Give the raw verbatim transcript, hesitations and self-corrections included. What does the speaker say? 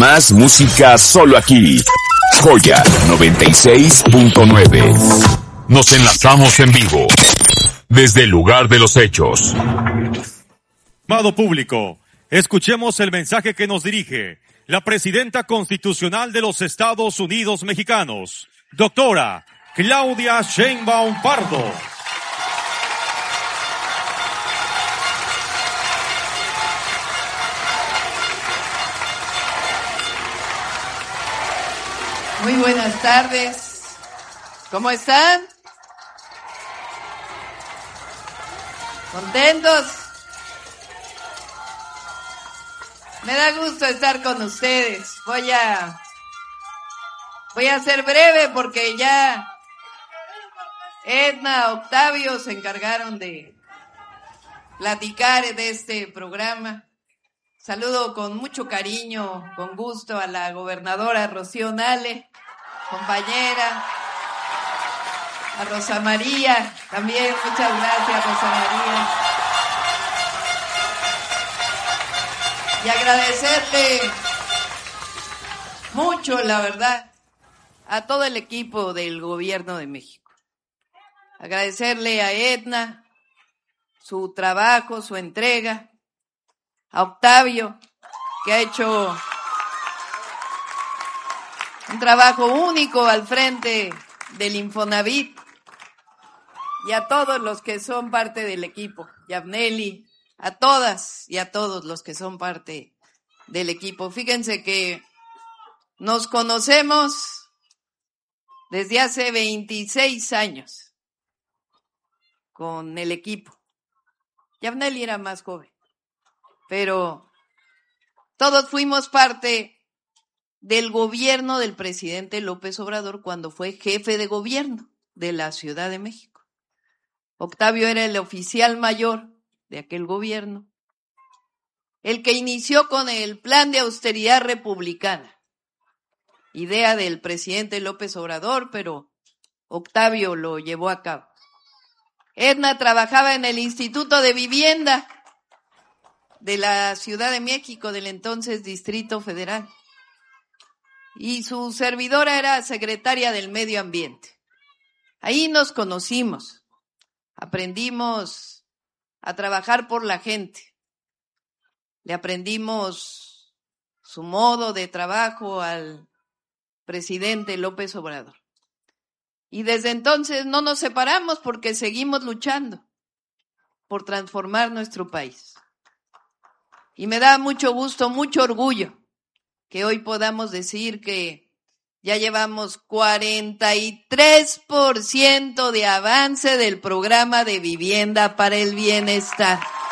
Más música solo aquí. Joya noventa y seis punto nueve. Nos enlazamos en vivo desde el lugar de los hechos. Amado público, escuchemos el mensaje que nos dirige la presidenta constitucional de los Estados Unidos mexicanos, doctora Claudia Sheinbaum Pardo. Muy buenas tardes. ¿Cómo están? ¿Contentos? Me da gusto estar con ustedes. Voy a voy a ser breve porque ya Edna, Octavio se encargaron de platicar de este programa. Saludo con mucho cariño, con gusto a la gobernadora Rocío Nale, compañera, a Rosa María, también muchas gracias Rosa María. Y agradecerle mucho, la verdad, a todo el equipo del Gobierno de México. Agradecerle a Edna su trabajo, su entrega, a Octavio, que ha hecho un trabajo único al frente del Infonavit, y a todos los que son parte del equipo, Yabneli, a todas y a todos los que son parte del equipo. Fíjense que nos conocemos desde hace veintiséis años con el equipo. Yabneli era más joven, pero todos fuimos parte del gobierno del presidente López Obrador cuando fue jefe de gobierno de la Ciudad de México. Octavio era el oficial mayor de aquel gobierno, el que inició con el plan de austeridad republicana, idea del presidente López Obrador, pero Octavio lo llevó a cabo. Edna trabajaba en el Instituto de Vivienda de la Ciudad de México, del entonces Distrito Federal, y su servidora era secretaria del Medio Ambiente. Ahí nos conocimos, aprendimos a trabajar por la gente, le aprendimos su modo de trabajo al presidente López Obrador. Y desde entonces no nos separamos porque seguimos luchando por transformar nuestro país. Y me da mucho gusto, mucho orgullo que hoy podamos decir que ya llevamos cuarenta y tres por ciento de avance del programa de vivienda para el bienestar.